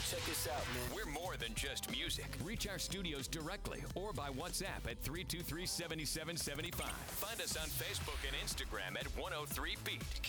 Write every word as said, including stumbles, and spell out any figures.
check this out, man. We're more than just music. Reach our studios directly or by WhatsApp at three two three, seven seven seven five. Find us on Facebook and Instagram at one oh three Beat.